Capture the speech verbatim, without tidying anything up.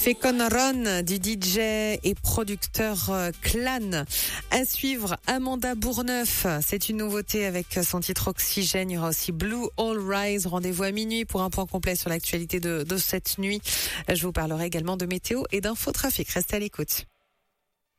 Fekon Ron du D J et producteur Clan. À suivre, Amanda Bourneuf. C'est une nouveauté avec son titre Oxygène. Il y aura aussi Blue All Rise. Rendez-vous à minuit pour un point complet sur l'actualité de, de cette nuit. Je vous parlerai également de météo et d'infotrafic. Restez à l'écoute.